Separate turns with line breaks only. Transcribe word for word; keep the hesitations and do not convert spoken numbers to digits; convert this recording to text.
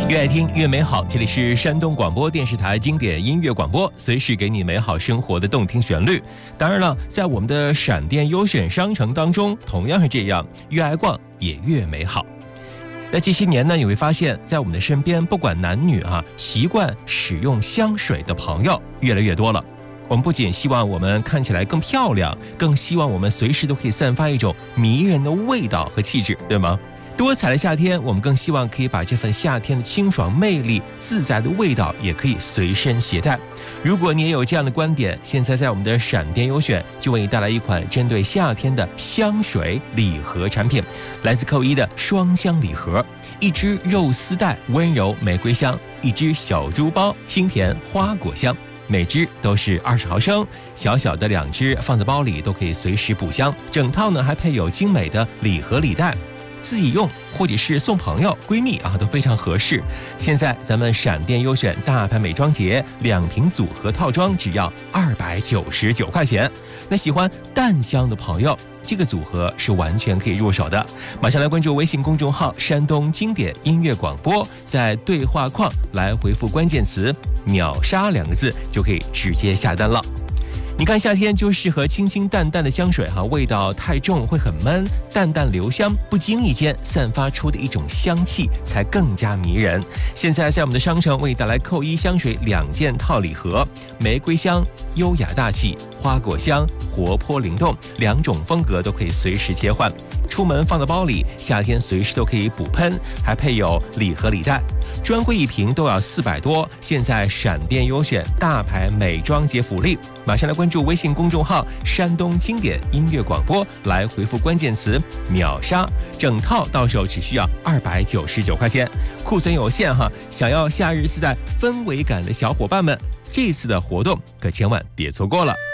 越爱听越美好，这里是山东广播电视台经典音乐广播，随时给你美好生活的动听旋律。当然了，在我们的闪电优选商城当中，同样是这样，越爱逛也越美好。那这些年呢，你会发现在我们的身边，不管男女啊，习惯使用香水的朋友越来越多了。我们不仅希望我们看起来更漂亮，更希望我们随时都可以散发一种迷人的味道和气质，对吗？多彩的夏天，我们更希望可以把这份夏天的清爽魅力、自在的味道也可以随身携带。如果你也有这样的观点，现在在我们的闪电优选就为你带来一款针对夏天的香水礼盒产品，来自扣一的双香礼盒，一支肉丝带温柔玫瑰香，一支小猪包清甜花果香。每支都是二十毫升，小小的两支放在包里都可以随时补香。整套呢还配有精美的礼盒礼袋，自己用或者是送朋友闺蜜啊都非常合适。现在咱们闪电优选大牌美妆节两瓶组合套装只要二百九十九块钱。那喜欢淡香的朋友，这个组合是完全可以入手的。马上来关注微信公众号山东经典音乐广播，在对话框来回复关键词秒杀两个字，就可以直接下单了。你看，夏天就适合清清淡淡的香水哈，味道太重会很闷，淡淡留香，不经意间散发出的一种香气才更加迷人。现在在我们的商城为你带来扣一香水两件套礼盒，玫瑰香优雅大气，花果香活泼灵动，两种风格都可以随时切换。出门放到包里，夏天随时都可以补喷，还配有礼盒礼袋，专柜一瓶都要四百多。现在闪电优选大牌美妆节福利，马上来关注微信公众号山东经典音乐广播，来回复关键词秒杀，整套到手只需要二百九十九块钱，库存有限哈，想要夏日自带氛围感的小伙伴们，这次的活动可千万别错过了。